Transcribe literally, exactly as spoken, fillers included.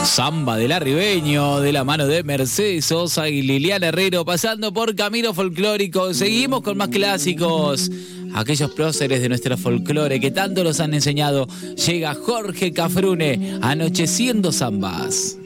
Samba del Arribeño, de la mano de Mercedes Sosa y Liliana Herrero, pasando por Camino Folclórico. Seguimos con más clásicos, aquellos próceres de nuestra folclore que tanto nos han enseñado. Llega Jorge Cafrune, Anocheciendo Zambas.